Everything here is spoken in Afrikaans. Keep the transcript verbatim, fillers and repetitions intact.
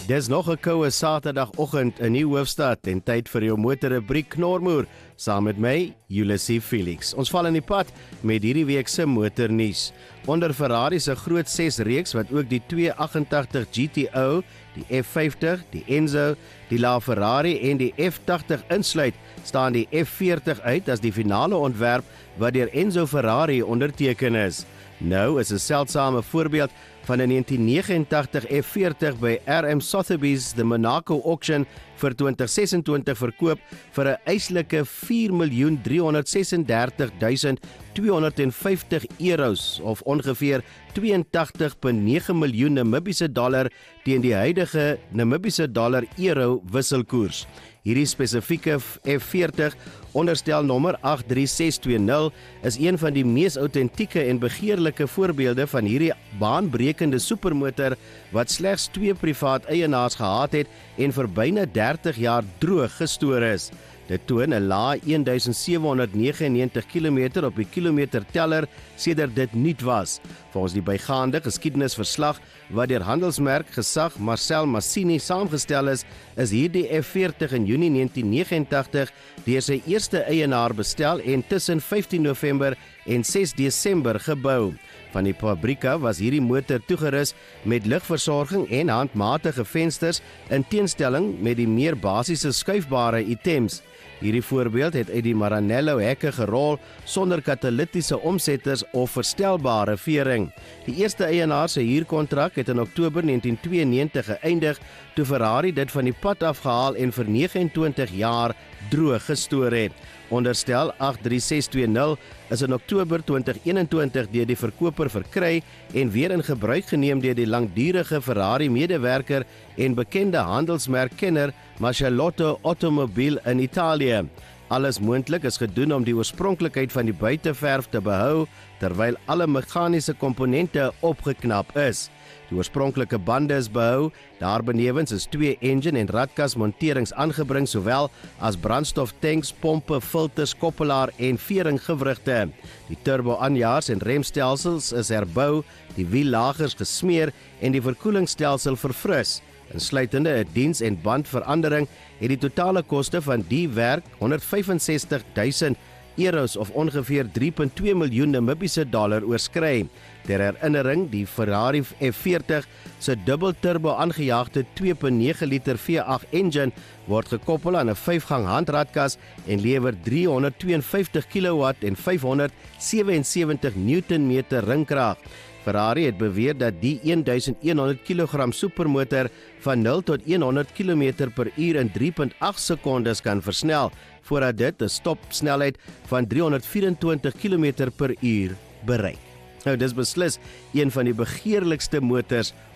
Dis nog 'n koue Saterdagoggend in die hoofstad en tyd vir jou motorrubriek Knormoer saam met my, Ulysses Felix. Ons val in die pad met hierdie week se motornuus. Onder Ferrari se groot ses reeks wat ook die twee agt agt G T O, die F vyftig, die Enzo, die LaFerrari en die F agt insluit, staan die F veertig uit as die finale ontwerp wat deur Enzo Ferrari onderteken is. Nou is 'n seldsame voorbeeld van 'n negentien negenentagtig F veertig by R M Sotheby's the Monaco Auction vir twintig ses en twintig verkoop vir 'n eislike vier miljoen driehonderdsesendertig duisend tweehonderdvyftig euros of ongeveer tweeëntagtig komma nege miljoen Namibiese dollar teen die huidige Namibiese dollar euro wisselkoers. Hierdie spesifieke F veertig, onderstel nommer agt drie ses twee nul, is een van die mees autentieke en begeerlike voorbeelde van hierdie baanbrekende supermotor wat slegs twee privaat eienaars gehad het en vir byna dertig jaar droog gestoor is. Dit toon 'n lae een duisend sewe honderd negenennegentig kilometer op die kilometerteller sedert dit nuut was. Volgens die bygaande geskiedenisverslag wat deur handelsmerk gesag Marcel Massini saamgestel is, is hierdie F veertig in Junie negentien negenentagtig deur sy eerste eienaar bestel en tussen vyftien November en ses Desember gebou. Van die fabrieke was hierdie motor toegerus met ligversorging en handmatige vensters in teenstelling met die meer basiese skuifbare items. Hierdie voorbeeld het uit die Maranello hekke gerol sonder katalitiese omsetters of verstelbare vering. Die eerste eienaar se huurkontrak het in Oktober negentien tweeënnegentig geëindig toe Ferrari dit van die pad afgehaal en vir vyf en twintig jaar droog gestoor het. Onderstel agt drie ses twee nul is in Oktober twintig eenentwintig deur die verkoper verkry en weer in gebruik geneem deur die langdurige Ferrari medewerker en bekende handelsmerkkenner Mascialotto Automobile in Italië. Alles moontlik is gedoen om die oorspronklikheid van die buiteverf te behou, terwyl alle meganiese komponente opgeknap is. Die oorspronklike bande is behou, daarbenewens is twee engine en radkas monterings aangebring sowel as brandstoftanks, pompe, filters, koppelaar en veringgewrigte. Die turbo-aanjaars en remstelsels is herbou, die wiellagers gesmeer en die verkoelingsstelsel verfris. Insluitende 'n diens- en bandverandering het die totale koste van die werk honderdvyfensestig duisend euros of ongeveer drie komma twee miljoen Namibiese dollar oorskry. Ter herinnering, die Ferrari F veertig se dubbelturbo aangejaagde twee komma nege liter V agt engine word gekoppel aan 'n vyfgang handradkas en lewer driehonderdtweeënvyftig kilowatt en vyfhonderdsewensewentig newtonmeter ringkrag. Ferrari het beweer dat die duisend honderd kilogram supermotor van nul tot honderd kilometer per uur in drie komma agt sekondes kan versnel, voordat dit 'n stopsnelheid van driehonderdvyerentwintig kilometer per uur bereik. Nou, dis beslis een van die begeerlikste motors